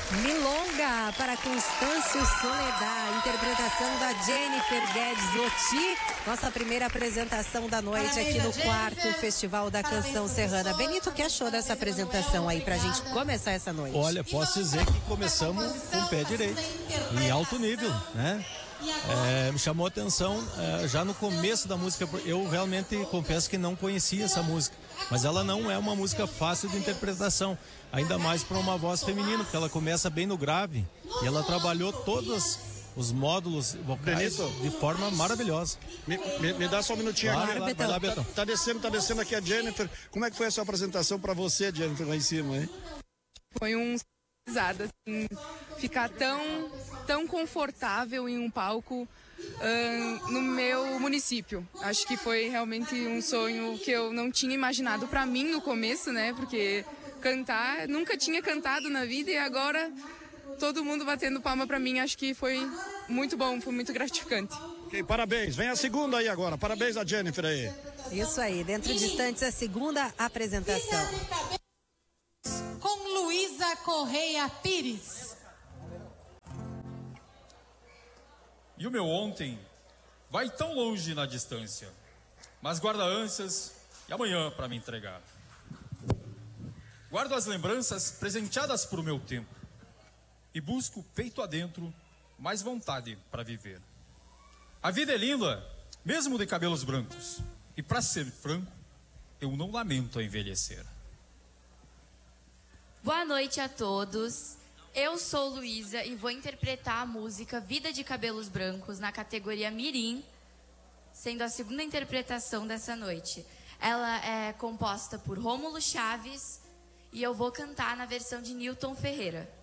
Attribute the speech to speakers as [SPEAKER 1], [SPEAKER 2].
[SPEAKER 1] Milonga para Constâncio Soledad, interpretação da Jennifer Guedes Loti, nossa primeira apresentação da noite aqui no quarto Festival da Canção Serrana. Benito, o que achou dessa apresentação aí pra gente começar essa noite?
[SPEAKER 2] Olha, posso dizer que começamos com o pé direito, em alto nível, né? Me chamou a atenção já no começo da música. Eu realmente confesso que não conhecia essa música, mas ela não é uma música fácil de interpretação, ainda mais para uma voz feminina, porque ela começa bem no grave e ela trabalhou todos os módulos vocais de forma maravilhosa.
[SPEAKER 3] Me dá só um minutinho aqui.
[SPEAKER 2] Vai lá, Betão.
[SPEAKER 3] Tá descendo aqui a Jennifer. Como é que foi a sua apresentação para você, Jennifer, lá em cima, hein?
[SPEAKER 4] Foi assim, ficar tão confortável em um palco no meu município. Acho que foi realmente um sonho que eu não tinha imaginado para mim no começo, né? Porque cantar, nunca tinha cantado na vida e agora todo mundo batendo palma para mim. Acho que foi muito bom, foi muito gratificante.
[SPEAKER 3] Ok, parabéns. Vem a segunda aí agora. Parabéns a Jennifer aí.
[SPEAKER 1] Isso aí, dentro de instantes a segunda apresentação.
[SPEAKER 5] Com Luísa Correia Pires.
[SPEAKER 6] E o meu ontem vai tão longe na distância, mas guarda ânsias e amanhã para me entregar. Guardo as lembranças presenteadas por meu tempo e busco peito adentro mais vontade para viver. A vida é linda, mesmo de cabelos brancos, e para ser franco, eu não lamento a envelhecer.
[SPEAKER 7] Boa noite a todos. Eu sou Luísa e vou interpretar a música Vida de Cabelos Brancos na categoria Mirim, sendo a segunda interpretação dessa noite. Ela é composta por Rômulo Chaves e eu vou cantar na versão de Newton Ferreira.